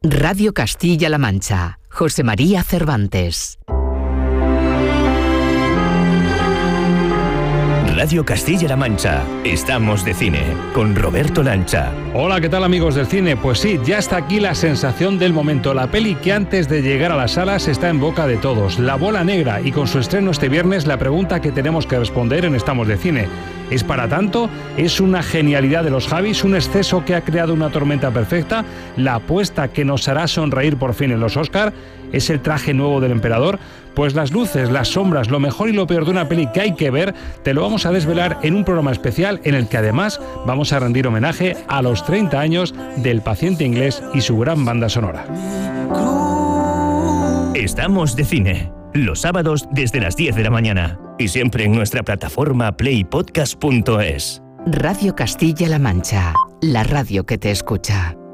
Radio Castilla-La Mancha. José María Cervantes. Radio Castilla-La Mancha. Estamos de cine con Roberto Lancha. Hola, ¿qué tal amigos del cine? Pues sí, ya está aquí la sensación del momento. La peli que antes de llegar a las salas está en boca de todos. La Bola Negra, y con su estreno este viernes, la pregunta que tenemos que responder en Estamos de Cine: ¿es para tanto? ¿Es una genialidad de los Javis? ¿Un exceso que ha creado una tormenta perfecta? ¿La apuesta que nos hará sonreír por fin en los Oscar? ¿Es el traje nuevo del emperador? Pues las luces, las sombras, lo mejor y lo peor de una peli que hay que ver, te lo vamos a desvelar en un programa especial en el que además vamos a rendir homenaje a los 30 años del Paciente Inglés y su gran banda sonora. Estamos de cine, los sábados desde las 10 de la mañana y siempre en nuestra plataforma playpodcast.es. Radio Castilla-La Mancha, la radio que te escucha.